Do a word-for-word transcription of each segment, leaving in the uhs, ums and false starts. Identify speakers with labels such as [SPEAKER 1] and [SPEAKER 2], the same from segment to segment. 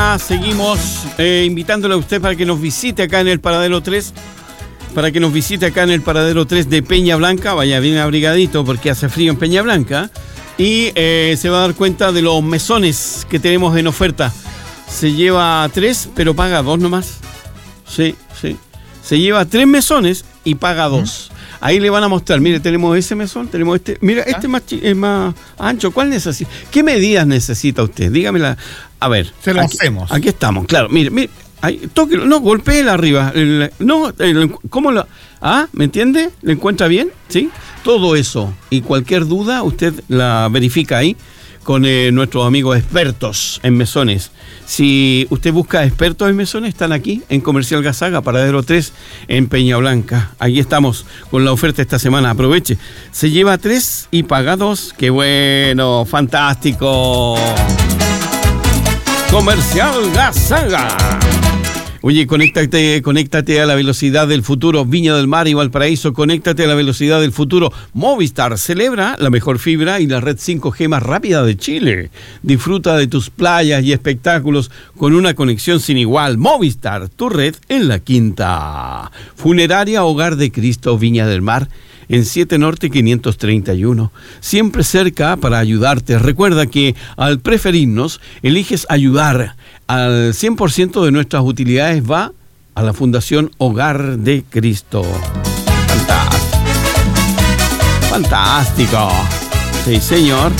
[SPEAKER 1] semana seguimos eh, invitándole a usted para que nos visite acá en el Paradero tres, para que nos visite acá en el Paradero tres de Peña Blanca. Vaya bien abrigadito porque hace frío en Peña Blanca. Y eh, se va a dar cuenta de los mesones que tenemos en oferta. Se lleva tres, pero paga dos nomás. Sí, sí. Se lleva tres mesones y paga dos. ¿Mm? Ahí le van a mostrar, mire, tenemos ese mesón, tenemos este, mira, este es más, es más ancho. ¿Cuál necesita? ¿Qué medidas necesita usted? Dígamela. A ver.
[SPEAKER 2] Se lo
[SPEAKER 1] aquí,
[SPEAKER 2] hacemos.
[SPEAKER 1] Aquí estamos, claro. Mire, mire, ahí, tóquelo, no, golpéela arriba. El, no, el, ¿cómo lo? Ah, ¿me entiende? ¿Le encuentra bien? ¿Sí? Todo eso y cualquier duda usted la verifica ahí con eh, nuestros amigos expertos en mesones. Si usted busca expertos en mesones, están aquí en Comercial Gazaga, Paradero tres, en Peña Blanca. Aquí estamos con la oferta esta semana. Aproveche. Se lleva tres y paga dos. ¡Qué bueno! ¡Fantástico! Comercial Gazaga. Oye, conéctate, conéctate a la velocidad del futuro. Viña del Mar y Valparaíso, conéctate a la velocidad del futuro. Movistar celebra la mejor fibra y la red cinco G más rápida de Chile. Disfruta de tus playas y espectáculos con una conexión sin igual. Movistar, tu red en la quinta. Funeraria Hogar de Cristo, Viña del Mar, en siete Norte quinientos treinta y uno. Siempre cerca para ayudarte. Recuerda que al preferirnos, eliges ayudar. Al cien por ciento de nuestras utilidades va a la Fundación Hogar de Cristo. Fantástico. Fantástico. Sí, señor.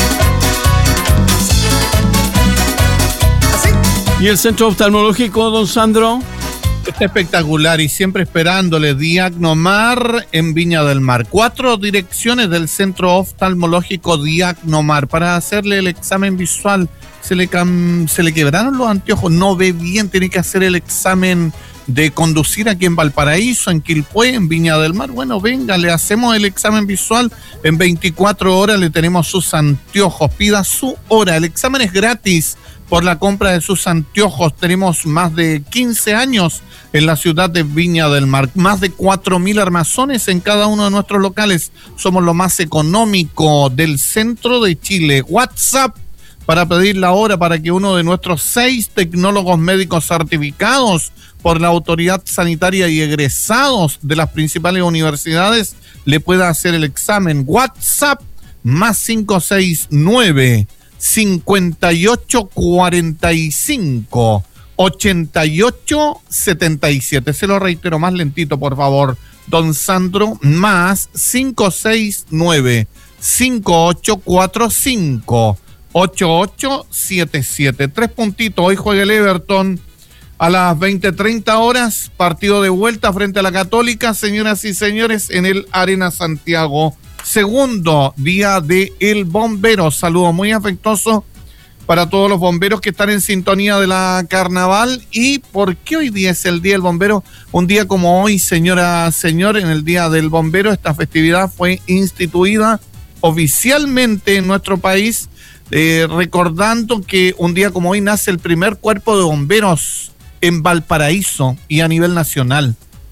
[SPEAKER 2] ¿Así?
[SPEAKER 1] ¿Y el centro oftalmológico, don Sandro?
[SPEAKER 2] Está espectacular y siempre esperándole. Diagnomar en Viña del Mar. Cuatro direcciones del centro oftalmológico Diagnomar para hacerle el examen visual. Se le, cam- se le quebraron los anteojos, no ve bien, tiene que hacer el examen de conducir aquí en Valparaíso, en Quilpué, en Viña del Mar. Bueno, venga, le hacemos el examen visual. En veinticuatro horas le tenemos sus anteojos. Pida su hora. El examen es gratis por la compra de sus anteojos. Tenemos más de quince años en la ciudad de Viña del Mar. Más de cuatro mil armazones en cada uno de nuestros locales. Somos lo más económico del centro de Chile. WhatsApp para pedir la hora para que uno de nuestros seis tecnólogos médicos certificados por la autoridad sanitaria y egresados de las principales universidades le pueda hacer el examen. WhatsApp más cinco seis nueve, cincuenta y ocho cuarenta y cinco, ochenta y ocho setenta y siete. Se lo reitero más lentito, por favor, don Sandro. Más cinco seis nueve, cinco ocho cuatro cinco, ocho ocho siete siete. Tres puntitos. Hoy juega el Everton a las veinte treinta horas. Partido de vuelta frente a la Católica, señoras y señores, en el Arena Santiago. Segundo día de El Bombero. Saludo muy afectuoso para todos los bomberos que están en sintonía de la carnaval. ¿Y por qué hoy día es el Día del Bombero? Un día como hoy, señora, señor, en el Día del Bombero, esta festividad fue instituida oficialmente en nuestro país. Eh, recordando que un día como hoy nace el primer cuerpo de bomberos en Valparaíso y a nivel nacional.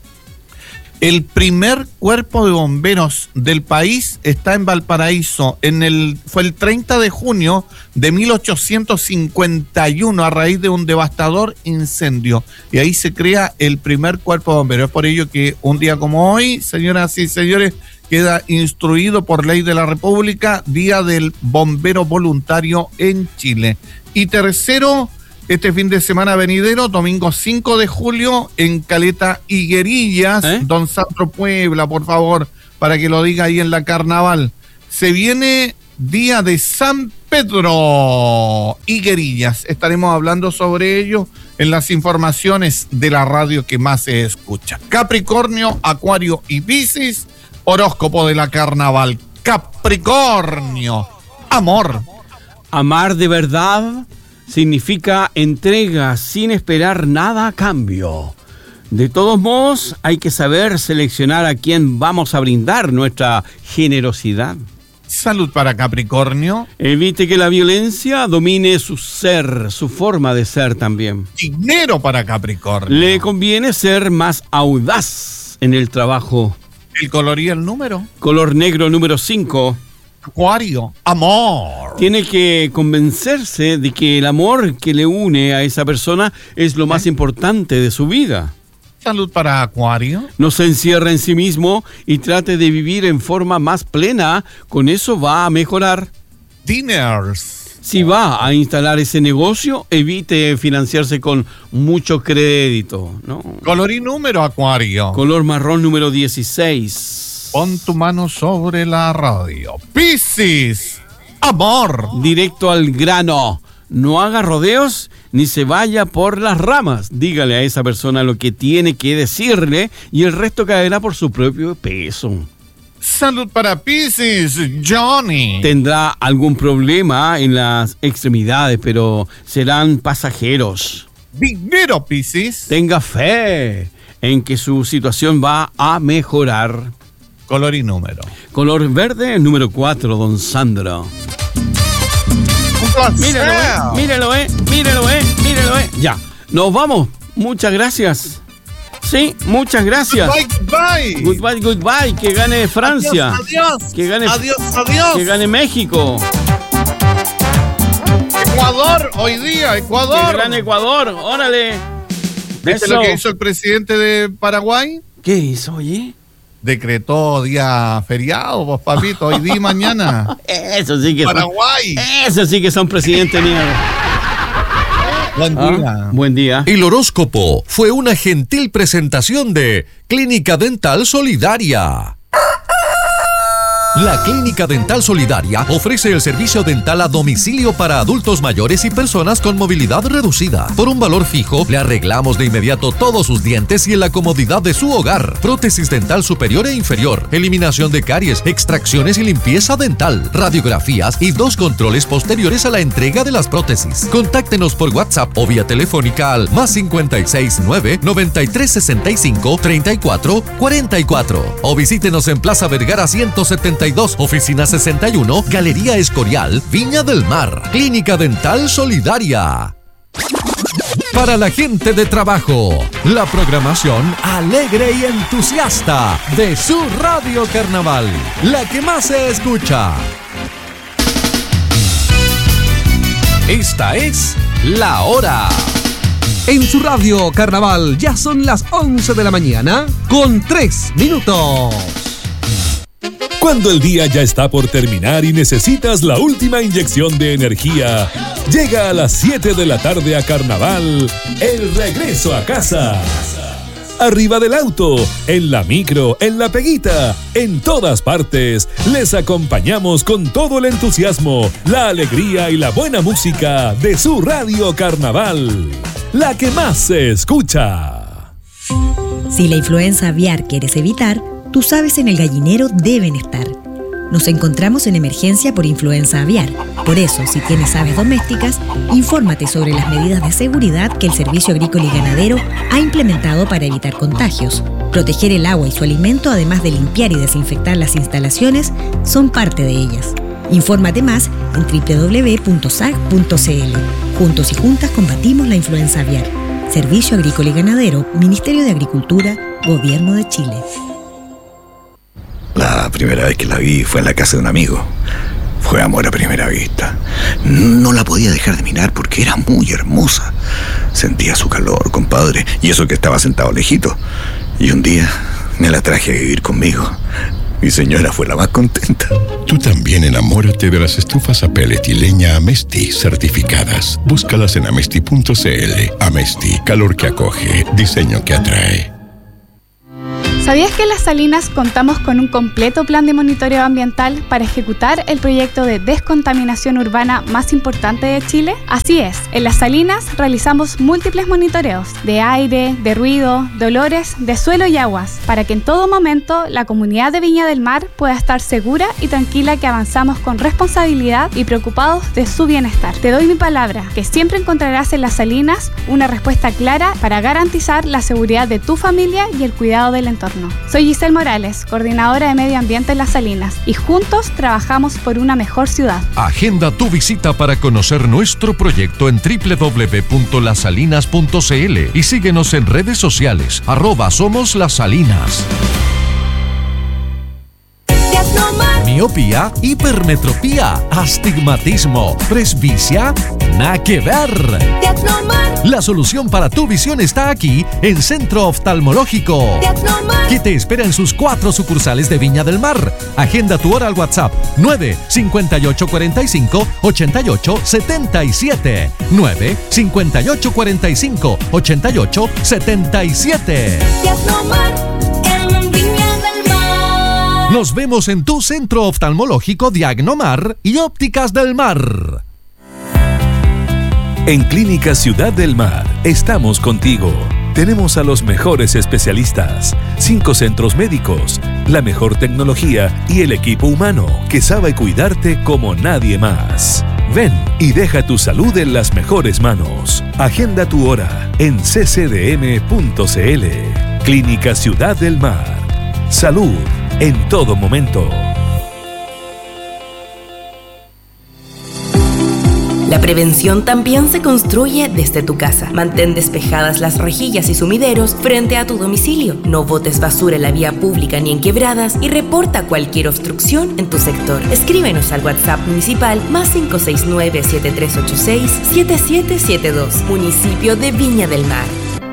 [SPEAKER 2] El primer cuerpo de bomberos del país está en Valparaíso. En el, fue el treinta de junio de mil ochocientos cincuenta y uno a raíz de un devastador incendio. Y ahí se crea el primer cuerpo de bomberos. Es por ello que un día como hoy, señoras y señores, queda instruido por ley de la República, Día del Bombero Voluntario en Chile. Y tercero, este fin de semana venidero, domingo cinco de julio, en Caleta Higuerillas, ¿Eh? don Sandro Puebla, por favor, para que lo diga ahí en la carnaval. Se viene Día de San Pedro Higuerillas. Estaremos hablando sobre ello en las informaciones de la radio que más se escucha. Capricornio, Acuario y Piscis. Horóscopo de la carnaval. Capricornio, amor.
[SPEAKER 1] Amar de verdad significa entrega sin esperar nada a cambio. De todos modos, hay que saber seleccionar a quién vamos a brindar nuestra generosidad.
[SPEAKER 2] Salud para Capricornio.
[SPEAKER 1] Evite que la violencia domine su ser, su forma de ser también.
[SPEAKER 2] Dinero para Capricornio.
[SPEAKER 1] Le conviene ser más audaz en el trabajo.
[SPEAKER 2] ¿El color y el número?
[SPEAKER 1] Color negro número cinco.
[SPEAKER 2] Acuario, amor.
[SPEAKER 1] Tiene que convencerse de que el amor que le une a esa persona es lo más importante de su vida.
[SPEAKER 2] Salud para Acuario.
[SPEAKER 1] No se encierre en sí mismo y trate de vivir en forma más plena. Con eso va a mejorar.
[SPEAKER 2] Dinners.
[SPEAKER 1] Si va a instalar ese negocio, evite financiarse con mucho crédito, ¿no?
[SPEAKER 2] Color y número, Acuario.
[SPEAKER 1] Color marrón número dieciséis.
[SPEAKER 2] Pon tu mano sobre la radio. Piscis, amor.
[SPEAKER 1] Directo al grano. No haga rodeos ni se vaya por las ramas. Dígale a esa persona lo que tiene que decirle y el resto caerá por su propio peso.
[SPEAKER 2] Salud para Piscis, Johnny.
[SPEAKER 1] Tendrá algún problema en las extremidades, pero serán pasajeros.
[SPEAKER 2] Dinero, Piscis.
[SPEAKER 1] Tenga fe en que su situación va a mejorar.
[SPEAKER 2] Color y número.
[SPEAKER 1] Color verde, número cuatro, don Sandro. Míralo, eh, míralo, eh, míralo, eh, míralo, eh. Ya, nos vamos. Muchas gracias. Sí, muchas gracias.
[SPEAKER 2] Goodbye, goodbye.
[SPEAKER 1] Goodbye, goodbye. Que gane Francia.
[SPEAKER 2] Adiós, adiós.
[SPEAKER 1] Que gane,
[SPEAKER 2] adiós, adiós.
[SPEAKER 1] Que gane México.
[SPEAKER 2] Ecuador, hoy día, Ecuador.
[SPEAKER 1] Que gane Ecuador, órale.
[SPEAKER 2] ¿Viste lo que hizo el presidente de Paraguay?
[SPEAKER 1] ¿Qué hizo, oye?
[SPEAKER 2] Decretó día feriado, vos, papito, hoy día y mañana.
[SPEAKER 1] Eso sí que
[SPEAKER 2] Paraguay.
[SPEAKER 1] Son, eso sí que son presidentes míos.
[SPEAKER 2] Buen día.
[SPEAKER 1] ¿Ah? Buen día.
[SPEAKER 3] El horóscopo fue una gentil presentación de Clínica Dental Solidaria. La Clínica Dental Solidaria ofrece el servicio dental a domicilio para adultos mayores y personas con movilidad reducida. Por un valor fijo, le arreglamos de inmediato todos sus dientes y en la comodidad de su hogar. Prótesis dental superior e inferior, eliminación de caries, extracciones y limpieza dental, radiografías y dos controles posteriores a la entrega de las prótesis. Contáctenos por WhatsApp o vía telefónica al más cincuenta y seis nueve, noventa y tres sesenta y cinco, treinta y cuatro cuarenta y cuatro o visítenos en Plaza Vergara ciento setenta y dos, oficina sesenta y uno, Galería Escorial, Viña del Mar. Clínica Dental Solidaria. Para la gente de trabajo, la programación alegre y entusiasta de su Radio Carnaval, la que más se escucha. Esta es La Hora.
[SPEAKER 4] En su Radio Carnaval ya son las once de la mañana con tres minutos.
[SPEAKER 5] Cuando el día ya está por terminar y necesitas la última inyección de energía, llega a las siete de la tarde a Carnaval, el regreso a casa. Arriba del auto, en la micro, en la peguita, en todas partes, les acompañamos con todo el entusiasmo, la alegría y la buena música de su Radio Carnaval, la que más se escucha.
[SPEAKER 6] Si la influenza aviar quieres evitar, tus aves en el gallinero deben estar. Nos encontramos en emergencia por influenza aviar. Por eso, si tienes aves domésticas, infórmate sobre las medidas de seguridad que el Servicio Agrícola y Ganadero ha implementado para evitar contagios. Proteger el agua y su alimento, además de limpiar y desinfectar las instalaciones, son parte de ellas. Infórmate más en doble u doble u doble u punto s a g punto c l. Juntos y juntas combatimos la influenza aviar. Servicio Agrícola y Ganadero, Ministerio de Agricultura, Gobierno de Chile.
[SPEAKER 7] La primera vez que la vi fue en la casa de un amigo. Fue amor a primera vista. No la podía dejar de mirar porque era muy hermosa. Sentía su calor, compadre, y eso que estaba sentado lejito. Y un día me la traje a vivir conmigo. Mi señora fue la más contenta.
[SPEAKER 8] Tú también enamórate de las estufas a pellet y leña Amesti certificadas. Búscalas en amesti punto c l. Amesti, calor que acoge, diseño que atrae.
[SPEAKER 9] ¿Sabías que en Las Salinas contamos con un completo plan de monitoreo ambiental para ejecutar el proyecto de descontaminación urbana más importante de Chile? Así es, en Las Salinas realizamos múltiples monitoreos de aire, de ruido, de olores, de suelo y aguas, para que en todo momento la comunidad de Viña del Mar pueda estar segura y tranquila que avanzamos con responsabilidad y preocupados de su bienestar. Te doy mi palabra, que siempre encontrarás en Las Salinas una respuesta clara para garantizar la seguridad de tu familia y el cuidado del entorno. Soy Giselle Morales, coordinadora de Medio Ambiente en Las Salinas, y juntos trabajamos por una mejor ciudad.
[SPEAKER 3] Agenda tu visita para conocer nuestro proyecto en doble u doble u doble u punto las salinas punto c l y síguenos en redes sociales, arroba Somos Las Salinas.
[SPEAKER 10] Diagnomar.
[SPEAKER 3] Mi miopía, hipermetropía, astigmatismo, presbicia, nada que ver.
[SPEAKER 10] Diagnomar.
[SPEAKER 3] La solución para tu visión está aquí en Centro Oftalmológico,
[SPEAKER 10] Diagnomar,
[SPEAKER 3] que te espera en sus cuatro sucursales de Viña del Mar. Agenda tu hora al WhatsApp nueve cincuenta y ocho cuarenta y cinco ochenta y ocho setenta y siete. nueve cincuenta y ocho cuarenta y cinco ochenta y ocho setenta y siete.
[SPEAKER 10] Diagnomar en Viña del Mar.
[SPEAKER 3] Nos vemos en tu Centro Oftalmológico Diagnomar y Ópticas del Mar.
[SPEAKER 5] En Clínica Ciudad del Mar estamos contigo. Tenemos a los mejores especialistas, cinco centros médicos, la mejor tecnología y el equipo humano que sabe cuidarte como nadie más. Ven y deja tu salud en las mejores manos. Agenda tu hora en c c d m punto c l. Clínica Ciudad del Mar. Salud en todo momento.
[SPEAKER 11] La prevención también se construye desde tu casa. Mantén despejadas las rejillas y sumideros frente a tu domicilio. No botes basura en la vía pública ni en quebradas y reporta cualquier obstrucción en tu sector. Escríbenos al WhatsApp municipal más cinco seis nueve siete tres ocho seis siete siete siete dos. Municipio de Viña del Mar.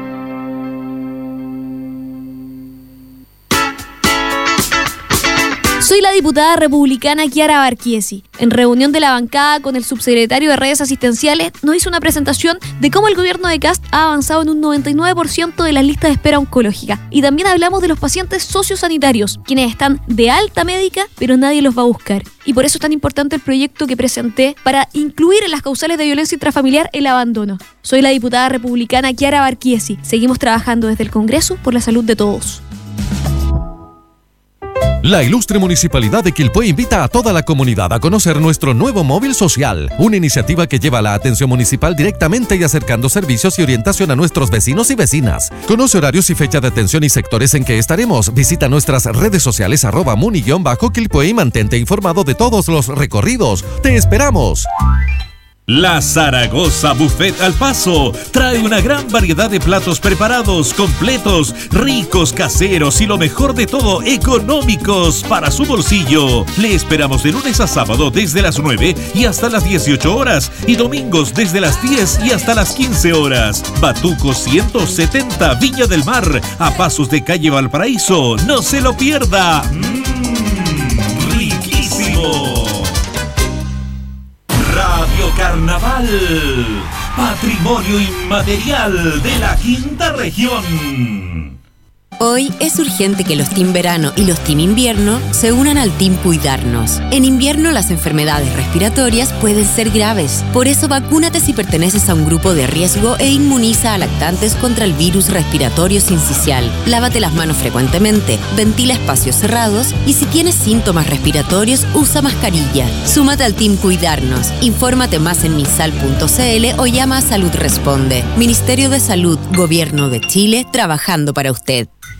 [SPEAKER 12] Soy la diputada republicana Chiara Barquiesi. En reunión de la bancada con el subsecretario de Redes Asistenciales, nos hizo una presentación de cómo el gobierno de Kast ha avanzado en un noventa y nueve por ciento de las listas de espera oncológica. Y también hablamos de los pacientes sociosanitarios, quienes están de alta médica, pero nadie los va a buscar. Y por eso es tan importante el proyecto que presenté para incluir en las causales de violencia intrafamiliar el abandono. Soy la diputada republicana Chiara Barquiesi. Seguimos trabajando desde el Congreso por la salud de todos.
[SPEAKER 3] La ilustre Municipalidad de Quilpué invita a toda la comunidad a conocer nuestro nuevo móvil social, una iniciativa que lleva la atención municipal directamente y acercando servicios y orientación a nuestros vecinos y vecinas. Conoce horarios y fecha de atención y sectores en que estaremos. Visita nuestras redes sociales arroba muni-quilpué y mantente informado de todos los recorridos. ¡Te esperamos!
[SPEAKER 13] La Zaragoza Buffet al Paso trae una gran variedad de platos preparados, completos, ricos, caseros y lo mejor de todo, económicos para su bolsillo. Le esperamos de lunes a sábado desde las nueve y hasta las dieciocho horas y domingos desde las diez y hasta las quince horas. Batuco ciento setenta, Viña del Mar, a pasos de calle Valparaíso. ¡No se lo pierda! ¡Mmm! ¡Riquísimo! Radio Carnaval, patrimonio inmaterial de la quinta región.
[SPEAKER 14] Hoy es urgente que los Team Verano y los Team Invierno se unan al Team Cuidarnos. En invierno las enfermedades respiratorias pueden ser graves. Por eso vacúnate si perteneces a un grupo de riesgo e inmuniza a lactantes contra el virus respiratorio sincicial. Lávate las manos frecuentemente, ventila espacios cerrados y si tienes síntomas respiratorios usa mascarilla. Súmate al Team Cuidarnos. Infórmate más en misal punto c l o llama a Salud Responde. Ministerio de Salud, Gobierno de Chile, trabajando para usted.